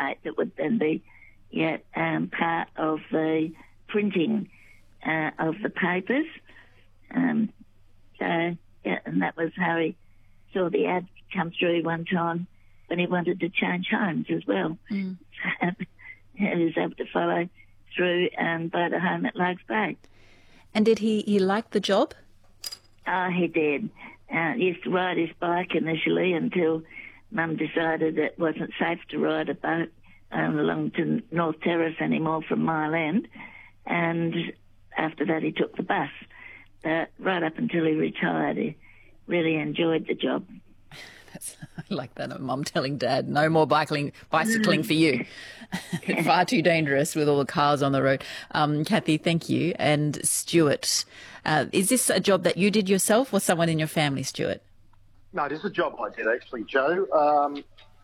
tape that would then be part of the printing of the papers. And that was how he saw the ad come through one time when he wanted to change homes as well. Mm. He was able to follow through and buy the home at Largs Bay. And did he like the job? Oh, he did. He used to ride his bike initially until Mum decided it wasn't safe to ride a boat along to North Terrace anymore from Mile End. And after that, he took the bus. But right up until he retired, he really enjoyed the job. I like that, Mum telling Dad, no more bicycling for you. Far too dangerous with all the cars on the road. Kathy, thank you. And Stuart, is this a job that you did yourself or someone in your family, Stuart? No, it is a job I did actually, Joe.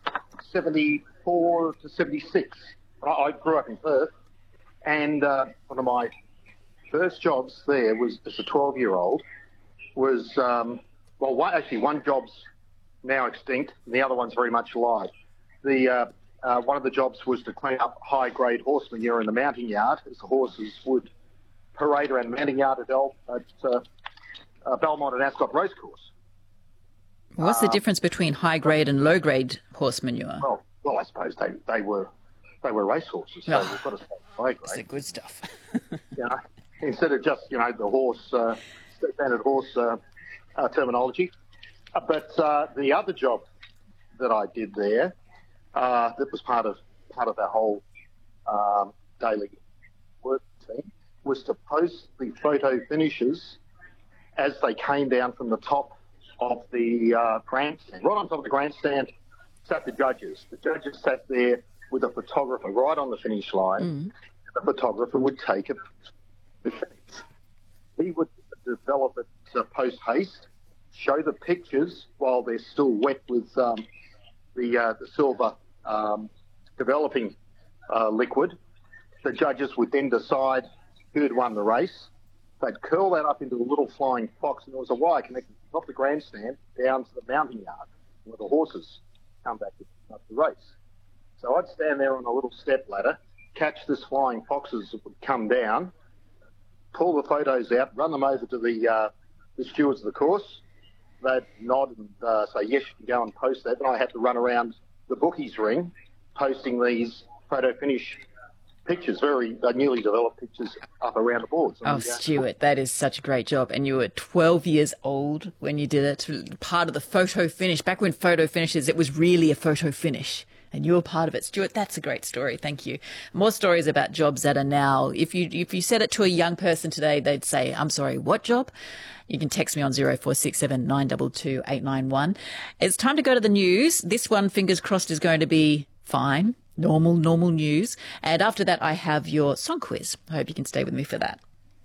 74 to 76. I grew up in Perth, and one of my first jobs there was as a 12-year-old was, one job's now extinct, and the other one's very much alive. One of the jobs was to clean up high-grade horse manure in the mounting yard, as the horses would parade around the mounting yard at Belmont and Ascot Racecourse. What's the difference between high-grade and low-grade horse manure? Well, I suppose they were racehorses, so we've got to say high-grade. That's the good stuff. Instead of just, the horse, standard horse terminology. But the other job that I did there, that was part of our whole daily work team, was to post the photo finishes as they came down from the top of the grandstand. Right on top of the grandstand sat the judges. The judges sat there with a photographer right on the finish line. And the photographer would take a picture. He would develop it post-haste, show the pictures while they're still wet with the silver developing liquid. The judges would then decide who had won the race. They'd curl that up into a little flying fox, and there was a wire connected from the grandstand down to the mounting yard where the horses come back to start the race. So I'd stand there on a little step ladder, catch this flying foxes that would come down, pull the photos out, run them over to the stewards of the course. They'd nod and say, yes, you can go and post that. And I had to run around the bookies ring posting these photo finish pictures, very newly developed pictures up around the boards. Stuart, that is such a great job. And you were 12 years old when you did it, part of the photo finish. Back when photo finishes, it was really a photo finish. And you were part of it. Stuart, that's a great story. Thank you. More stories about jobs that are now, if you said it to a young person today, they'd say, I'm sorry, what job? You can text me on 0467 922 891. It's time to go to the news. This one, fingers crossed, is going to be fine. Normal news. And after that, I have your song quiz. I hope you can stay with me for that.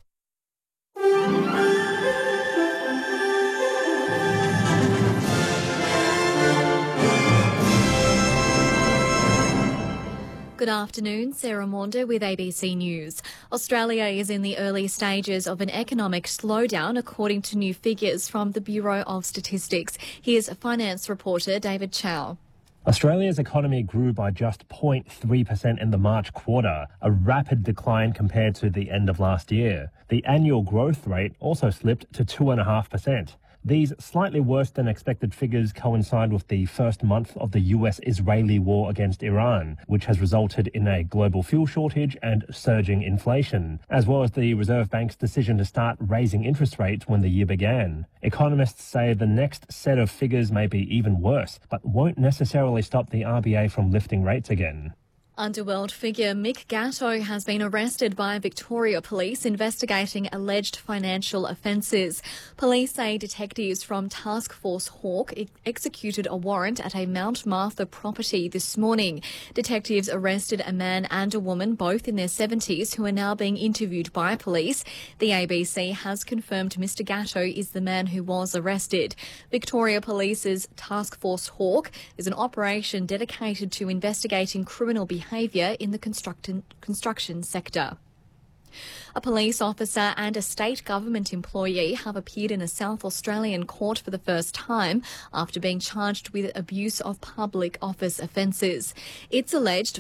Good afternoon, Sarah Maunder with ABC News. Australia is in the early stages of an economic slowdown, according to new figures from the Bureau of Statistics. Here's finance reporter David Chow. Australia's economy grew by just 0.3% in the March quarter, a rapid decline compared to the end of last year. The annual growth rate also slipped to 2.5%. These slightly worse than expected figures coincide with the first month of the US-Israeli war against Iran, which has resulted in a global fuel shortage and surging inflation, as well as the Reserve Bank's decision to start raising interest rates when the year began. Economists say the next set of figures may be even worse, but won't necessarily stop the RBA from lifting rates again. Underworld figure Mick Gatto has been arrested by Victoria Police investigating alleged financial offences. Police say detectives from Task Force Hawk executed a warrant at a Mount Martha property this morning. Detectives arrested a man and a woman, both in their 70s, who are now being interviewed by police. The ABC has confirmed Mr Gatto is the man who was arrested. Victoria Police's Task Force Hawk is an operation dedicated to investigating criminal behaviour in the construction sector. A police officer and a state government employee have appeared in a South Australian court for the first time after being charged with abuse of public office offences. It's alleged